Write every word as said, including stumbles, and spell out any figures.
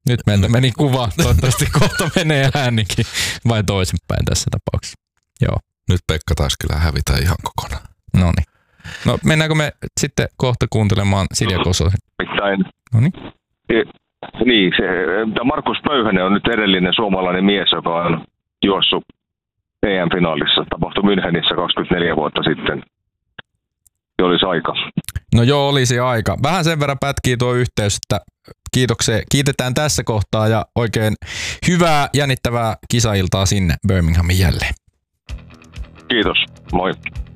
Nyt meiltä meni kuva. Toivottavasti kohta menee äänikin. Vai toisinpäin tässä tapauksessa. Joo. Nyt Pekka taisi kyllä hävitä ihan kokonaan. Noniin. No mennäänkö me sitten kohta kuuntelemaan Silja Kososen? Noniin. Niin, se, Markus Pöyhönen on nyt edellinen suomalainen mies, joka on juossut E M-finaalissa. Tapahtui Münchenissä kaksikymmentäneljä vuotta sitten. Se olisi aika. No joo, olisi aika. Vähän sen verran pätkii tuo yhteys, että kiitoksia. Kiitetään tässä kohtaa ja oikein hyvää jännittävää kisailtaa sinne Birminghamin jälleen. Kiitos. Moi.